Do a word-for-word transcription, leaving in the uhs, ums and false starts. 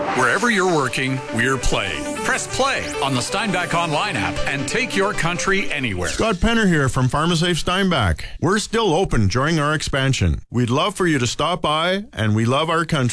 Wherever you're working, we're playing. Press play on the Steinbach Online app and take your country anywhere. Scott Penner here from PharmaSafe Steinbach. We're still open during our expansion. We'd love for you to stop by, and we love our country.